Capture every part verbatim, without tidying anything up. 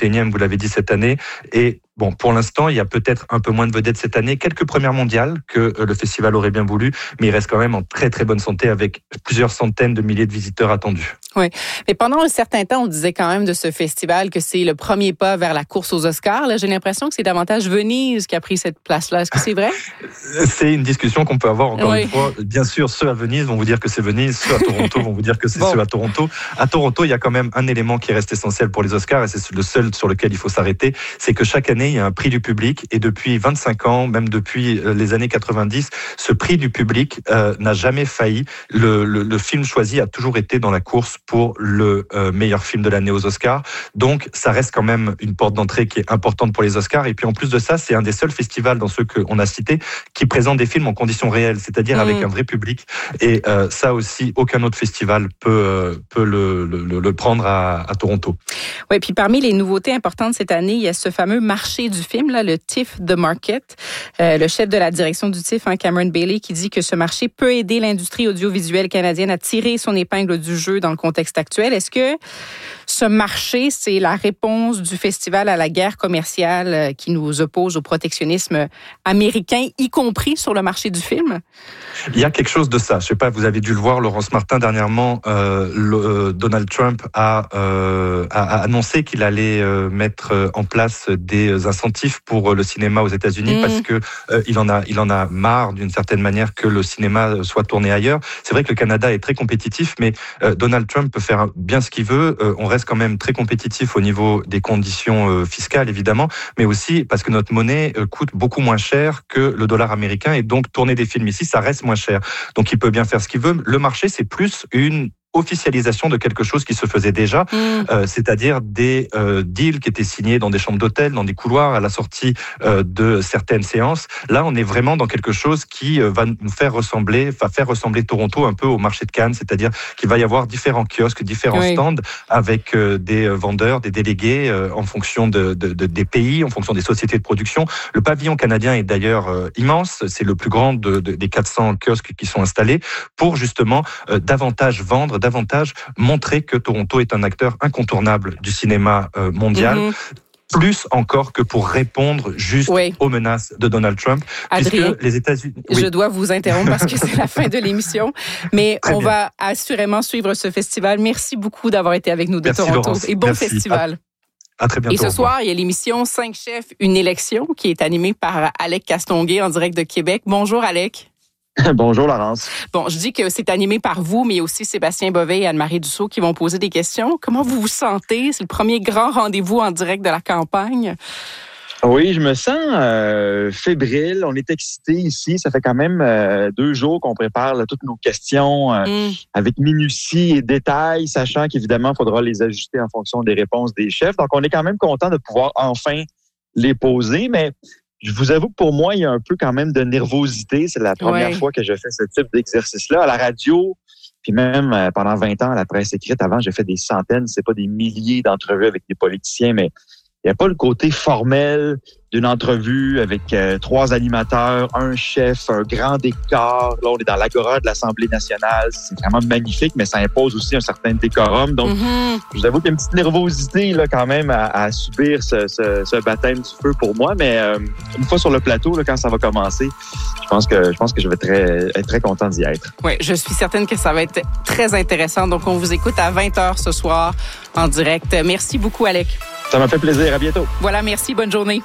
et unième, vous l'avez dit, cette année. Et bon, pour l'instant, il y a peut-être un peu moins de vedettes cette année, quelques premières mondiales que le festival aurait bien voulu, mais il reste quand même en très très bonne santé avec plusieurs centaines de milliers de visiteurs attendus. Oui, mais pendant un certain temps, on disait quand même de ce festival que c'est le premier pas vers la course aux Oscars. Là, j'ai l'impression que c'est davantage Venise qui a pris cette place-là. Est-ce que c'est vrai? C'est une discussion qu'on peut avoir encore oui. une fois. Bien sûr, ceux à Venise vont vous dire que c'est Venise, ceux à Toronto vont vous dire que c'est bon. Ceux à Toronto. À Toronto, il y a quand même un élément qui reste essentiel pour les Oscars, et c'est le seul sur lequel il faut s'arrêter, c'est que chaque année, il y a un prix du public, et depuis vingt-cinq ans, même depuis les années quatre-vingt-dix, ce prix du public euh, n'a jamais failli. Le, le, le film choisi a toujours été dans la course pour le euh, meilleur film de l'année aux Oscars. Donc, ça reste quand même une porte d'entrée qui est importante pour les Oscars. Et puis, en plus de ça, c'est un des seuls festivals dans ceux qu'on a cités qui présente des films en conditions réelles, c'est-à-dire mmh. avec un vrai public. Et euh, ça aussi, aucun autre festival peut, euh, peut le, le, le prendre à, à Toronto. Oui, puis parmi les nouveautés importantes cette année, il y a ce fameux marché du film, là, le T I F The Market. Euh, le chef de la direction du T I F, hein, Cameron Bailey, qui dit que ce marché peut aider l'industrie audiovisuelle canadienne à tirer son épingle du jeu dans le contexte actuel. Est-ce que ce marché, c'est la réponse du festival à la guerre commerciale qui nous oppose au protectionnisme américain, y compris sur le marché du film? Il y a quelque chose de ça. Je ne sais pas, vous avez dû le voir, Laurence Martin, dernièrement, euh, le, euh, Donald Trump a, euh, a, a annoncé qu'il allait euh, mettre en place des incentives pour le cinéma aux États-Unis mmh. parce que euh, il en a, il en a marre, d'une certaine manière, que le cinéma soit tourné ailleurs. C'est vrai que le Canada est très compétitif, mais euh, Donald Trump peut faire bien ce qu'il veut. Euh, on reste quand même très compétitif au niveau des conditions euh, fiscales, évidemment, mais aussi parce que notre monnaie euh, coûte beaucoup moins cher que le dollar américain, et donc tourner des films ici, ça reste moins cher. Donc il peut bien faire ce qu'il veut. Le marché, c'est plus une officialisation de quelque chose qui se faisait déjà, mmh. euh, c'est-à-dire des euh, deals qui étaient signés dans des chambres d'hôtel, dans des couloirs, à la sortie euh, de certaines séances. Là, on est vraiment dans quelque chose qui euh, va nous faire ressembler, va faire ressembler Toronto un peu au marché de Cannes, c'est-à-dire qu'il va y avoir différents kiosques, différents oui. stands avec euh, des vendeurs, des délégués euh, en fonction de, de, de, des pays, en fonction des sociétés de production. Le pavillon canadien est d'ailleurs euh, immense, c'est le plus grand de, de, des quatre cents kiosques qui sont installés pour justement euh, davantage vendre, davantage montrer que Toronto est un acteur incontournable du cinéma euh, mondial. Mmh. Plus encore que pour répondre juste oui. aux menaces de Donald Trump. Adrien, puisque les États-Unis... Oui. Je dois vous interrompre parce que c'est la fin de l'émission, mais Très on bien. va assurément suivre ce festival. Merci beaucoup d'avoir été avec nous de Merci, Toronto. Laurence. Et bon Merci. festival. À, à très bientôt. Et ce soir, il y a l'émission cinq chefs, une élection qui est animée par Alec Castonguay en direct de Québec. Bonjour Alec. Bonjour Laurence. Bon, je dis que c'est animé par vous, mais il y a aussi Sébastien Bovet et Anne-Marie Dussault qui vont poser des questions. Comment vous vous sentez? C'est le premier grand rendez-vous en direct de la campagne. Oui, je me sens euh, fébrile. On est excités ici. Ça fait quand même euh, deux jours qu'on prépare là, toutes nos questions euh, mm. avec minutie et détail, sachant qu'évidemment, il faudra les ajuster en fonction des réponses des chefs. Donc, on est quand même content de pouvoir enfin les poser, mais je vous avoue que pour moi, il y a un peu quand même de nervosité. C'est la première ouais. fois que je fais ce type d'exercice-là. À la radio, puis même euh, pendant vingt ans, à la presse écrite, avant, j'ai fait des centaines, c'est pas des milliers d'entrevues avec des politiciens, mais il n'y a pas le côté formel d'une entrevue avec euh, trois animateurs, un chef, un grand décor. Là, on est dans l'agora de l'Assemblée nationale. C'est vraiment magnifique, mais ça impose aussi un certain décorum. Donc, mm-hmm. je vous avoue qu'il y a une petite nervosité là, quand même à, à subir ce, ce, ce baptême du feu pour moi. Mais euh, une fois sur le plateau, là, quand ça va commencer, je pense que je pense que je vais très, être très content d'y être. Oui, je suis certaine que ça va être très intéressant. Donc, on vous écoute à vingt heures ce soir en direct. Merci beaucoup, Alec. Ça m'a fait plaisir. À bientôt. Voilà, merci. Bonne journée.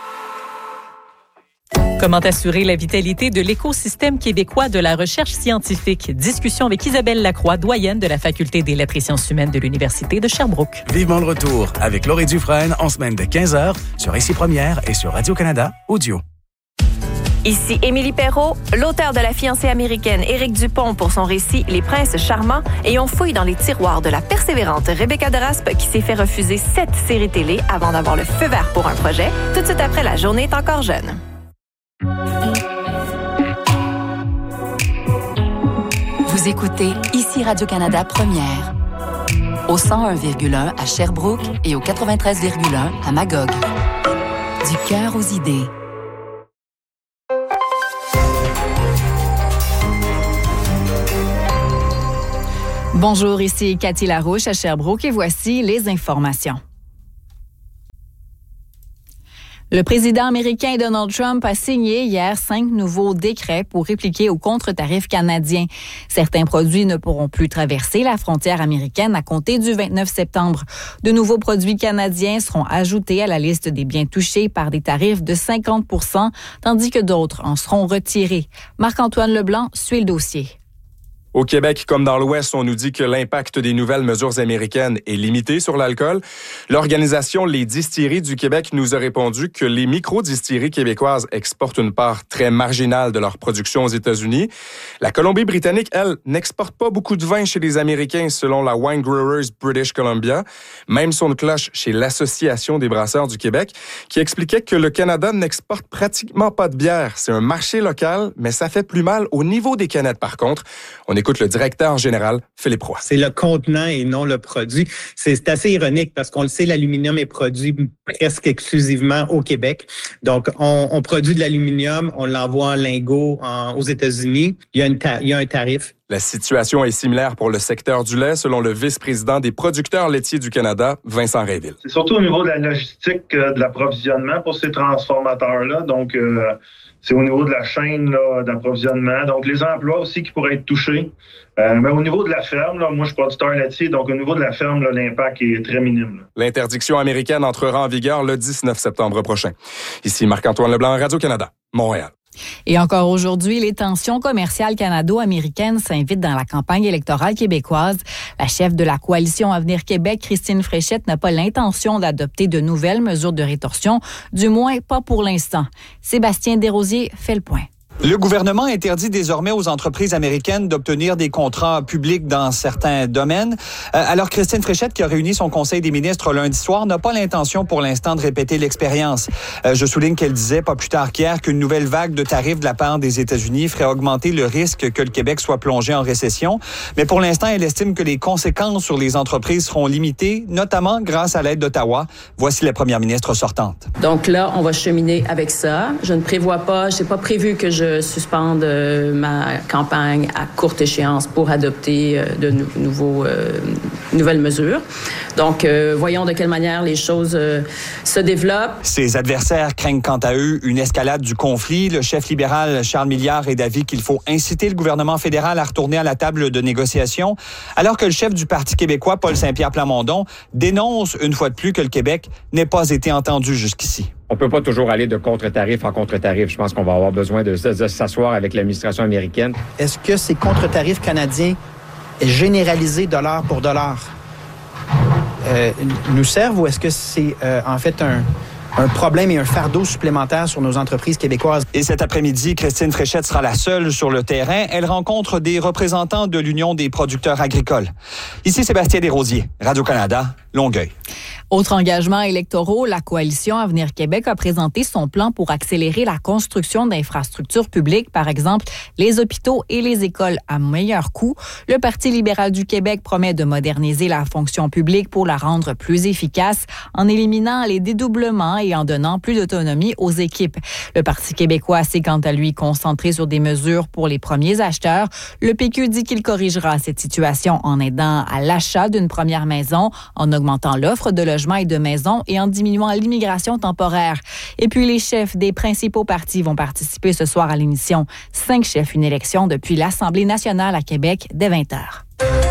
Comment assurer la vitalité de l'écosystème québécois de la recherche scientifique? Discussion avec Isabelle Lacroix, doyenne de la Faculté des lettres et sciences humaines de l'Université de Sherbrooke. Vivement le retour avec Laurie Dufresne en semaine de quinze heures sur Ici Première et sur Radio-Canada Audio. Ici Émilie Perrault, l'auteur de La fiancée américaine Éric Dupont pour son récit Les princes charmants, et on fouille dans les tiroirs de la persévérante Rebecca Deraspe qui s'est fait refuser sept séries télé avant d'avoir le feu vert pour un projet, tout de suite après La journée est encore jeune. Vous écoutez Ici Radio-Canada Première, au cent un virgule un à Sherbrooke et au quatre-vingt-treize virgule un à Magog. Du cœur aux idées. Bonjour, ici Cathy Larouche à Sherbrooke et voici les informations. Le président américain Donald Trump a signé hier cinq nouveaux décrets pour répliquer aux contre-tarifs canadiens. Certains produits ne pourront plus traverser la frontière américaine à compter du vingt-neuf septembre. De nouveaux produits canadiens seront ajoutés à la liste des biens touchés par des tarifs de cinquante pour cent, tandis que d'autres en seront retirés. Marc-Antoine Leblanc suit le dossier. Au Québec, comme dans l'Ouest, on nous dit que l'impact des nouvelles mesures américaines est limité sur l'alcool. L'organisation Les Distilleries du Québec nous a répondu que les micro-distilleries québécoises exportent une part très marginale de leur production aux États-Unis. La Colombie-Britannique, elle, n'exporte pas beaucoup de vin chez les Américains, selon la Wine Growers British Columbia. Même son de cloche chez l'Association des brasseurs du Québec, qui expliquait que le Canada n'exporte pratiquement pas de bière. C'est un marché local, mais ça fait plus mal au niveau des canettes, par contre. On écoute le directeur général, Philippe Roy. C'est le contenant et non le produit. C'est, c'est assez ironique parce qu'on le sait, l'aluminium est produit presque exclusivement au Québec. Donc, on, on produit de l'aluminium, on l'envoie en lingots en, aux États-Unis. Il y a, une ta- il y a un tarif. La situation est similaire pour le secteur du lait, selon le vice-président des producteurs laitiers du Canada, Vincent Rainville. C'est surtout au niveau de la logistique, euh, de l'approvisionnement pour ces transformateurs-là. Donc, euh, c'est au niveau de la chaîne là, d'approvisionnement. Donc, les emplois aussi qui pourraient être touchés. Euh, mais au niveau de la ferme, là, moi, je suis producteur laitier, donc au niveau de la ferme, là, l'impact est très minime. Là. L'interdiction américaine entrera en vigueur le dix-neuf septembre prochain. Ici Marc-Antoine Leblanc, Radio-Canada, Montréal. Et encore aujourd'hui, les tensions commerciales canado-américaines s'invitent dans la campagne électorale québécoise. La chef de la coalition Avenir Québec, Christine Fréchette, n'a pas l'intention d'adopter de nouvelles mesures de rétorsion, du moins pas pour l'instant. Sébastien Desrosiers fait le point. Le gouvernement interdit désormais aux entreprises américaines d'obtenir des contrats publics dans certains domaines. Euh, alors, Christine Fréchette, qui a réuni son conseil des ministres lundi soir, n'a pas l'intention pour l'instant de répéter l'expérience. Euh, je souligne qu'elle disait pas plus tard qu'hier qu'une nouvelle vague de tarifs de la part des États-Unis ferait augmenter le risque que le Québec soit plongé en récession. Mais pour l'instant, elle estime que les conséquences sur les entreprises seront limitées, notamment grâce à l'aide d'Ottawa. Voici la première ministre sortante. Donc là, on va cheminer avec ça. Je ne prévois pas, j'ai pas prévu que je suspendre euh, ma campagne à courte échéance pour adopter euh, de nou- nouveaux, euh, nouvelles mesures. Donc, euh, voyons de quelle manière les choses euh, se développent. Ses adversaires craignent quant à eux une escalade du conflit. Le chef libéral Charles Milliard est d'avis qu'il faut inciter le gouvernement fédéral à retourner à la table de négociation, alors que le chef du Parti québécois, Paul Saint-Pierre Plamondon, dénonce une fois de plus que le Québec n'ait pas été entendu jusqu'ici. On peut pas toujours aller de contre-tarif en contre-tarif. Je pense qu'on va avoir besoin de, de, de s'asseoir avec l'administration américaine. Est-ce que ces contre-tarifs canadiens généralisés dollar pour dollar euh, nous servent ou est-ce que c'est euh, en fait un... un problème et un fardeau supplémentaire sur nos entreprises québécoises? Et cet après-midi, Christine Fréchette sera la seule sur le terrain. Elle rencontre des représentants de l'Union des producteurs agricoles. Ici Sébastien Desrosiers, Radio-Canada, Longueuil. Autre engagement électoraux, la coalition Avenir Québec a présenté son plan pour accélérer la construction d'infrastructures publiques, par exemple les hôpitaux et les écoles à meilleur coût. Le Parti libéral du Québec promet de moderniser la fonction publique pour la rendre plus efficace en éliminant les dédoublements et en donnant plus d'autonomie aux équipes. Le Parti québécois s'est quant à lui concentré sur des mesures pour les premiers acheteurs. Le P Q dit qu'il corrigera cette situation en aidant à l'achat d'une première maison, en augmentant l'offre de logements et de maisons et en diminuant l'immigration temporaire. Et puis, les chefs des principaux partis vont participer ce soir à l'émission Cinq chefs, une élection depuis l'Assemblée nationale à Québec dès vingt heures.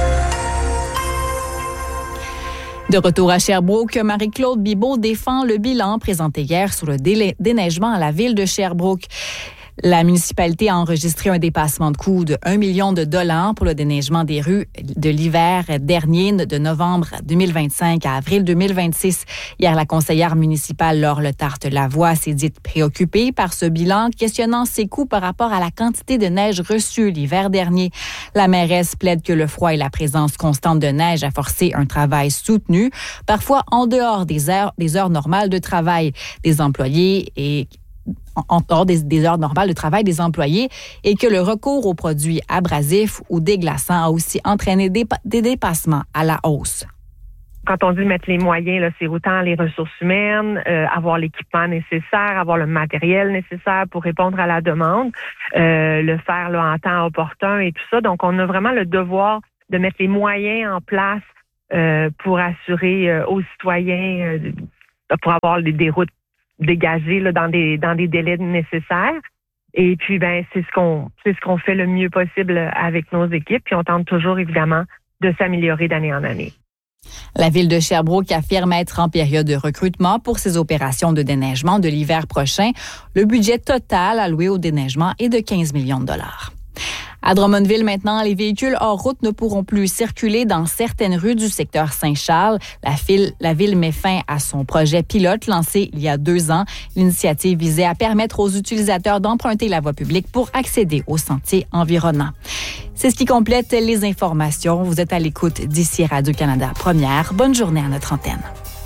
De retour à Sherbrooke, Marie-Claude Bibeau défend le bilan présenté hier sur le délai- déneigement à la ville de Sherbrooke. La municipalité a enregistré un dépassement de coût de un million de dollars pour le déneigement des rues de l'hiver dernier, de novembre deux mille vingt-cinq à avril deux mille vingt-six. Hier, la conseillère municipale Laure Letarte-Lavoie s'est dite préoccupée par ce bilan, questionnant ses coûts par rapport à la quantité de neige reçue l'hiver dernier. La mairesse plaide que le froid et la présence constante de neige a forcé un travail soutenu, parfois en dehors des heures, des heures normales de travail des employés et en dehors des, des heures normales de travail des employés et que le recours aux produits abrasifs ou déglaçants a aussi entraîné des, des dépassements à la hausse. Quand on dit mettre les moyens, là, c'est autant les ressources humaines, euh, avoir l'équipement nécessaire, avoir le matériel nécessaire pour répondre à la demande, euh, le faire là, en temps opportun et tout ça. Donc, on a vraiment le devoir de mettre les moyens en place euh, pour assurer euh, aux citoyens, euh, pour avoir des, des routes dégager là, dans des dans des délais nécessaires. Et puis, ben, c'est ce qu'on c'est ce qu'on fait le mieux possible avec nos équipes. Puis on tente toujours, évidemment, de s'améliorer d'année en année. La ville de Sherbrooke affirme être en période de recrutement pour ses opérations de déneigement de l'hiver prochain. Le budget total alloué au déneigement est de quinze millions de dollars. À Drummondville, maintenant, les véhicules hors route ne pourront plus circuler dans certaines rues du secteur Saint-Charles. La, file, la ville met fin à son projet pilote lancé il y a deux ans. L'initiative visait à permettre aux utilisateurs d'emprunter la voie publique pour accéder aux sentiers environnants. C'est ce qui complète les informations. Vous êtes à l'écoute d'ici Radio-Canada Première. Bonne journée à notre antenne.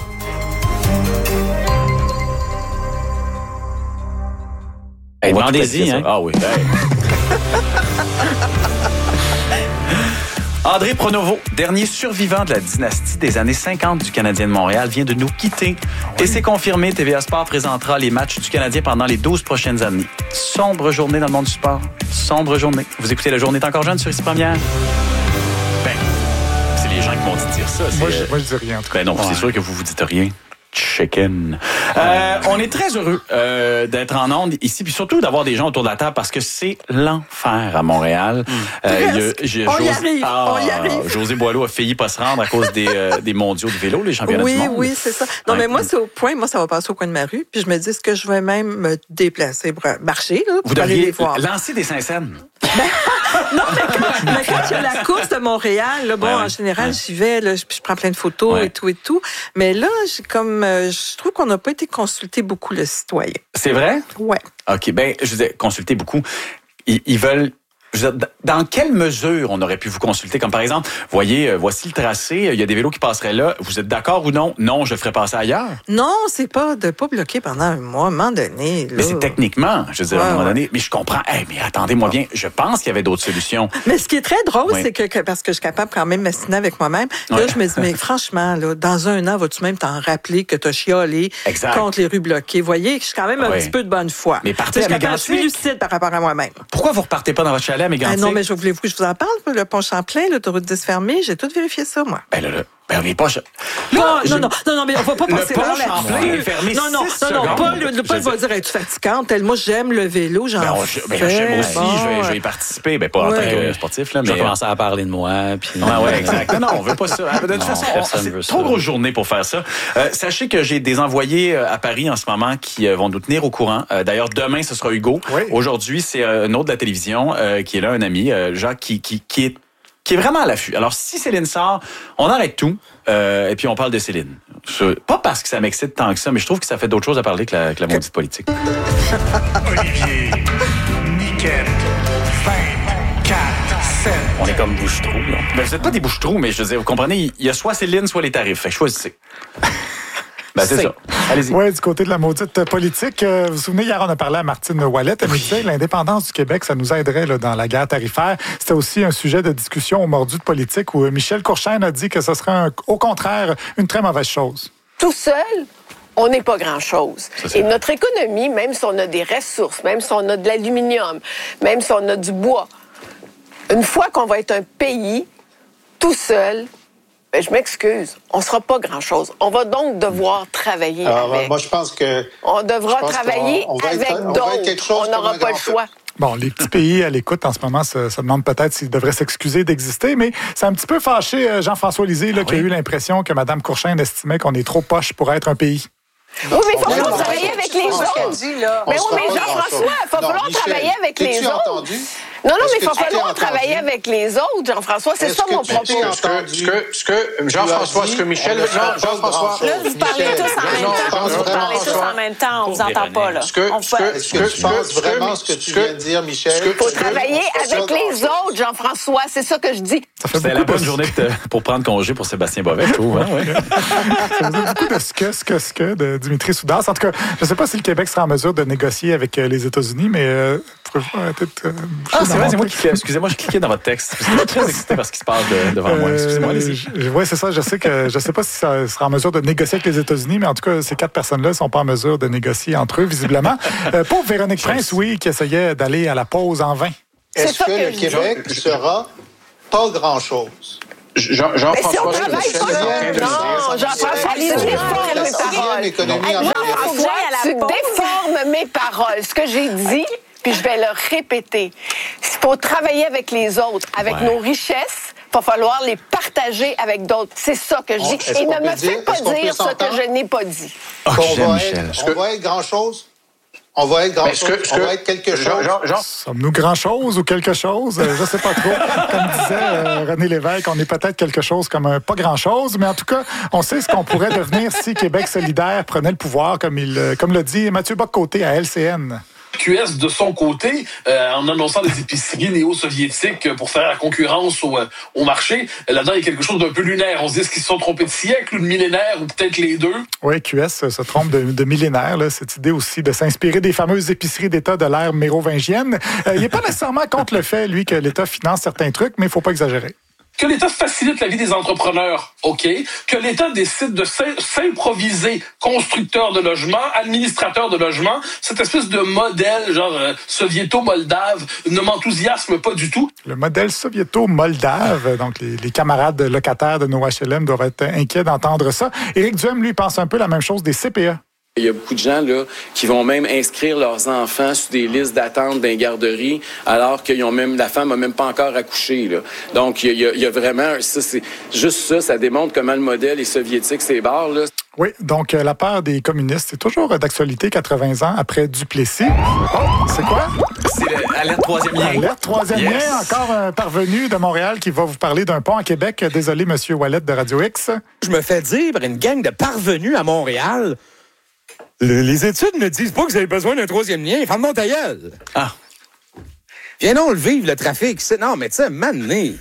Hey, demandez-y, hein? Ah oui, hey. André Pronovo, dernier survivant de la dynastie des années cinquante du Canadien de Montréal, vient de nous quitter. Et c'est confirmé, T V A Sport présentera les matchs du Canadien pendant les douze prochaines années. Sombre journée dans le monde du sport. Sombre journée. Vous écoutez La Journée est encore jeune sur Ici Première? Ben, c'est les gens qui m'ont dit dire ça. Moi je, moi, je dis rien. En tout cas. Ben non, ouais. C'est sûr que vous vous dites rien. Chicken. Euh, on est très heureux euh, d'être en ondes ici, puis surtout d'avoir des gens autour de la table parce que c'est l'enfer à Montréal. Mmh. Euh, y a, on, José, y arrive, ah, on y arrive. José Boileau a failli pas se rendre à cause des, euh, des mondiaux de vélo, les championnats oui, du monde. Oui, oui, c'est ça. Non, ouais. mais moi, c'est au point, moi, ça va passer au coin de ma rue, puis je me dis, est-ce que je vais même me déplacer pour marcher, là, pour Vous aller les voir? Lancer des Saint-Saëns. Ben, non, mais quand, mais quand il y a la course de Montréal, là, bon, ouais, en général, ouais. j'y vais, là, je, je prends plein de photos ouais. et tout et tout. Mais là, j'ai comme, euh, je trouve qu'on n'a pas été consulté beaucoup, le citoyen. C'est vrai? Ouais. OK, ben, je disais, consulter beaucoup. Ils, ils veulent... Je veux dire, dans quelle mesure on aurait pu vous consulter? Comme par exemple, voyez, euh, voici le tracé, il y a des vélos qui passeraient là. Vous êtes d'accord ou non? Non, je ferais passer ailleurs. Non, c'est pas de pas bloquer pendant un mois, à un moment donné. Là. Mais c'est techniquement, je veux dire, ouais, à un moment donné. Ouais. Mais je comprends. Hey, mais attendez-moi bien, je pense qu'il y avait d'autres solutions. Mais ce qui est très drôle, oui. c'est que, que, parce que je suis capable quand même de m'assiner avec moi-même, là, ouais. je me dis, mais franchement, là, dans un an, vas-tu même t'en rappeler que t'as chialé exact. Contre les rues bloquées? Vous voyez, je suis quand même un ouais. petit peu de bonne foi. Mais partez à Mégantic. Je suis lucide par rapport à moi-même. Pourquoi vous repartez pas dans votre chalet à Mégantic? Ah non, mais je voulais que je vous en parle, le pont Champlain, l'autoroute dix fermée, j'ai tout vérifié ça, moi. Ben là, là, ben on n'est pas... Là, non, je... non, non, non, non, mais on va pas passer par là. Le pont Champlain Non, non, non, non, Paul, le Paul va dire, es-tu fatigante? Moi, j'aime le vélo, j'en ben, fais. Ben, j'aime aussi, bon. je, vais, je vais y participer, ben pas ouais. en tant que sportif, là, mais... Je vais commencer à parler de moi, puis... Ouais, ouais, exact. Non, non, on veut pas ça. De toute façon, c'est trop grosse journée pour faire ça. Euh, sachez que j'ai des envoyés à Paris en ce moment qui vont nous tenir au courant. Euh, d'ailleurs, demain, ce sera Hugo. Oui. Aujourd'hui, c'est un autre de la télévision euh, qui est là, un ami, euh, Jacques, qui, qui, qui est qui est vraiment à l'affût. Alors, si Céline sort, on arrête tout euh, et puis on parle de Céline. Pas parce que ça m'excite tant que ça, mais je trouve que ça fait d'autres choses à parler que la, que la maudite politique. Olivier, Niquette, vingt-quatre sept. On est comme bouche-trou, là. Ben, vous n'êtes pas des bouche-trous, mais je veux dire, vous comprenez, il y a soit Céline, soit les tarifs. Fait que choisissez. Ben, c'est, c'est ça. Allez-y. Oui, du côté de la maudite politique, euh, vous vous souvenez, hier, on a parlé à Martine Ouellet. Elle nous disait l'indépendance du Québec, ça nous aiderait là, dans la guerre tarifaire. C'était aussi un sujet de discussion au mordu de politique où Michel Courchaine a dit que ce serait, un, au contraire, une très mauvaise chose. Tout seul, on n'est pas grand-chose. Ça, et notre économie, même si on a des ressources, même si on a de l'aluminium, même si on a du bois, une fois qu'on va être un pays tout seul, ben, je m'excuse, on ne sera pas grand-chose. On va donc devoir travailler Alors, avec. Moi, je pense que... On devra travailler on, on avec être, d'autres. On n'aura pas le choix. Bon, les petits pays à l'écoute en ce moment se, se demandent peut-être s'ils devraient s'excuser d'exister, mais c'est un petit peu fâché Jean-François Lisée là, ah, qui oui. a eu l'impression que Mme Courchaine estimait qu'on est trop poche pour être un pays. Oui, mais il va falloir travailler avec les autres. Mais oui, mais Jean-François, il va falloir travailler avec les autres. Non, non, mais il va falloir travailler avec les autres, Jean-François. C'est ça mon propos. Ce que, ce que, ce que Jean-François, ce que Michel... Jean-François... Là, vous parlez tous en même temps. Vous parlez tous en même temps. On vous entend pas, là. Est-ce que tu penses vraiment ce que tu viens de dire, Michel? Il faut travailler avec les autres, Jean-François. C'est ça que je dis. C'était la bonne journée pour prendre congé pour Sébastien Bovet, je trouve. Ça faisait beaucoup de ce que, ce que, ce que de Dimitri Soudas. En tout cas, je ne sais pas si le Québec sera en mesure de négocier avec les États-Unis, mais... Ah, c'est vrai, c'est moi qui cliquais. Excusez-moi, je cliquais dans votre texte. Je suis très excité par ce qui se passe de, devant euh, moi. Excusez-moi, allez-y. Oui, c'est ça. Je sais que je sais pas si ça sera en mesure de négocier avec les États-Unis, mais en tout cas, ces quatre personnes-là ne sont pas en mesure de négocier entre eux, visiblement. euh, pauvre Véronique Prince, oui, qui essayait d'aller à la pause en vain. Est-ce que, que le Québec dis. sera pas grand-chose? Jean, Jean-François, si non, Jean-François, tu déformes mes paroles. Jean-François, tu déformes mes paroles. Ce que j'ai dit, puis je vais le répéter. Il faut travailler avec les autres, avec ouais. nos richesses. Il va falloir les partager avec d'autres. C'est ça que je dis. On, Et ne me fais pas dire ce que je n'ai pas dit. Oh, on va être, on va être grand-chose? On va être grand-chose? Que, on que, va être quelque chose? Jean, Jean. Sommes-nous grand-chose ou quelque chose? Je ne sais pas trop. Comme disait euh, René Lévesque, on est peut-être quelque chose comme un pas grand-chose, mais en tout cas, on sait ce qu'on pourrait devenir si Québec solidaire prenait le pouvoir, comme, il, comme le dit Mathieu Bock-Côté à L C N. Q S, de son côté, euh, en annonçant des épiceries néo-soviétiques pour faire la concurrence au, au marché, là-dedans, il y a quelque chose d'un peu lunaire. On se dit, est-ce qu'ils se sont trompés de siècle ou de millénaire, ou peut-être les deux? Oui, Q S se trompe de, de millénaire. Là. Cette idée aussi de s'inspirer des fameuses épiceries d'État de l'ère mérovingienne. Euh, il n'est pas nécessairement contre le fait, lui, que l'État finance certains trucs, mais il ne faut pas exagérer. Que l'État facilite la vie des entrepreneurs, OK. Que l'État décide de s'improviser constructeur de logements, administrateur de logements, cette espèce de modèle genre euh, soviéto-moldave ne m'enthousiasme pas du tout. Le modèle soviéto-moldave, donc les, les camarades locataires de nos H L M doivent être inquiets d'entendre ça. Éric Duhem, lui, pense un peu la même chose des C P E. Il y a beaucoup de gens là qui vont même inscrire leurs enfants sur des listes d'attente dans les garderies, alors qu'ils ont même la femme n'a même pas encore accouché là. Donc il y a, il y a vraiment ça, c'est juste ça, ça démontre comment le modèle est soviétique, c'est barre là. Oui, donc euh, la peur des communistes, c'est toujours d'actualité quatre-vingts ans après Duplessis. Oh, c'est quoi? C'est l'alerte troisième lien. Alerte troisième yes. lien, encore un parvenu de Montréal qui va vous parler d'un pont à Québec. Désolé, Monsieur Wallet de Radio X. Je me fais dire par une gang de parvenus à Montréal. Le, les études ne disent pas que vous avez besoin d'un troisième lien. Ferme-moi ta gueule. Ah. Viens donc le vivre, le trafic. C'est, non, mais tu sais, mané.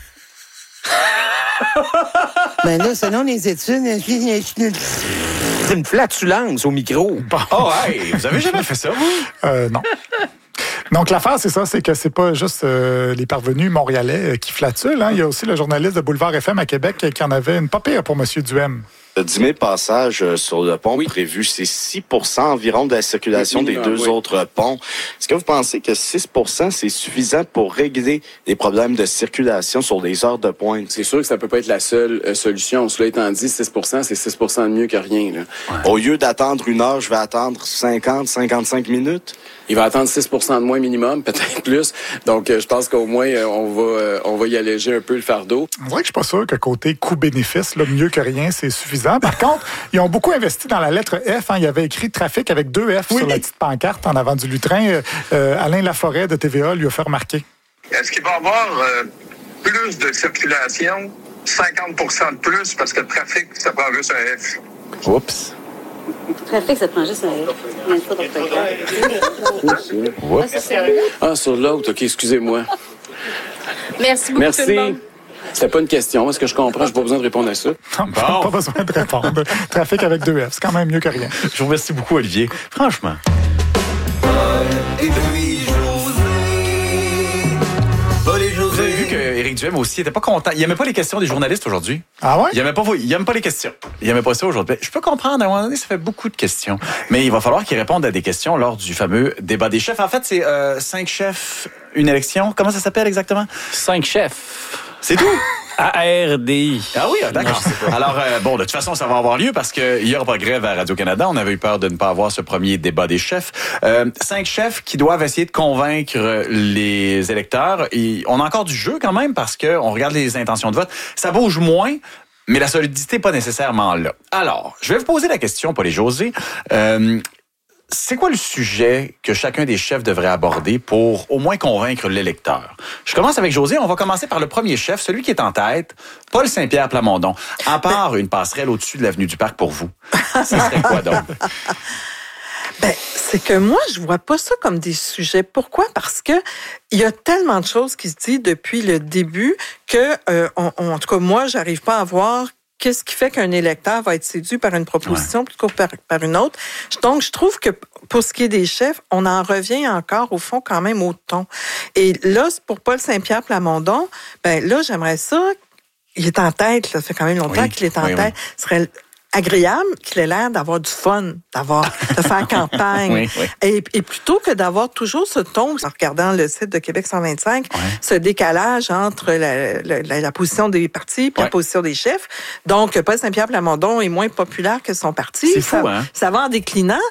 Ben là, selon les études... C'est une flatulence au micro. Bon. Oh, hey, vous avez jamais fait ça, vous? Euh, non. Donc, l'affaire, c'est ça, c'est que c'est pas juste euh, les parvenus montréalais qui flatulent. Hein. Il y a aussi le journaliste de Boulevard F M à Québec qui en avait une pas pire pour M. Duhem. dix mille passages sur le pont oui. prévu, c'est six pour cent environ de la circulation oui, des deux oui. autres ponts. Est-ce que vous pensez que six pour cent, c'est suffisant pour régler les problèmes de circulation sur les heures de pointe? C'est sûr que ça peut pas être la seule euh, solution. Cela étant dit, six pour cent, c'est six pour cent de mieux que rien. Là. Ouais. Au lieu d'attendre une heure, je vais attendre cinquante, cinquante-cinq minutes? Il va attendre six pour cent de moins minimum, peut-être plus. Donc, euh, je pense qu'au moins, euh, on va euh, on va y alléger un peu le fardeau. C'est vrai que je suis pas sûr que côté coût-bénéfice, là, mieux que rien, c'est suffisant. Par contre, ils ont beaucoup investi dans la lettre F. Hein. Il y avait écrit trafic avec deux F oui. sur la petite pancarte en avant du lutrin. Euh, Alain Laforêt de T V A lui a fait remarquer. Est-ce qu'il va y avoir euh, plus de circulation, cinquante pour cent de plus, parce que le trafic, ça prend juste un F? Oups. Le trafic, ça prend juste un F. Ah, sur l'autre, OK, excusez-moi. Merci beaucoup, Merci. Tout le monde. C'était pas une question. Est-ce que je comprends? J'ai pas besoin de répondre à ça. Non, bon. Pas besoin de répondre. Trafic avec deux F, c'est quand même mieux que rien. Je vous remercie beaucoup, Olivier. Franchement. Et puis Vous avez vu qu'Éric Duhem aussi était pas content. Il aimait pas les questions des journalistes aujourd'hui. Ah ouais? Il aimait pas, il aime pas les questions. Il aimait pas ça aujourd'hui. Je peux comprendre, à un moment donné, ça fait beaucoup de questions. Mais il va falloir qu'il réponde à des questions lors du fameux débat des chefs. En fait, c'est euh, cinq chefs, une élection. Comment ça s'appelle exactement? Cinq chefs. C'est tout? A R D I. Ah oui, d'accord. Alors, euh, bon, de toute façon, ça va avoir lieu parce qu'il y aura pas de grève à Radio-Canada. On avait eu peur de ne pas avoir ce premier débat des chefs. Euh, cinq chefs qui doivent essayer de convaincre les électeurs. Et on a encore du jeu quand même parce qu'on regarde les intentions de vote. Ça bouge moins, mais la solidité n'est pas nécessairement là. Alors, je vais vous poser la question, Paul et José. Euh, C'est quoi le sujet que chacun des chefs devrait aborder pour au moins convaincre l'électeur? Je commence avec José. On va commencer par le premier chef, celui qui est en tête, Paul Saint-Pierre Plamondon. À part une passerelle au-dessus de l'avenue du Parc pour vous, ça serait quoi donc? Ben, c'est que moi, je vois pas ça comme des sujets. Pourquoi? Parce que il y a tellement de choses qui se disent depuis le début que, euh, on, on, en tout cas, moi, j'arrive pas à voir qu'est-ce qui fait qu'un électeur va être séduit par une proposition ouais. plutôt que par, par une autre. Donc, je trouve que pour ce qui est des chefs, on en revient encore, au fond, quand même au ton. Et là, pour Paul Saint-Pierre Plamondon, ben là, j'aimerais ça. Il est en tête, là, ça fait quand même longtemps oui, qu'il est en oui, tête. Oui. Ce serait agréable qu'il ait l'air d'avoir du fun, d'avoir de faire campagne. Oui, oui. Et, et plutôt que d'avoir toujours ce ton, en regardant le site de Québec cent vingt-cinq, ouais. ce décalage entre la, la, la, la position des partis et ouais. la position des chefs. Donc, Paul Saint-Pierre Plamondon est moins populaire que son parti. C'est fou, ça, hein? Ça va en déclinant.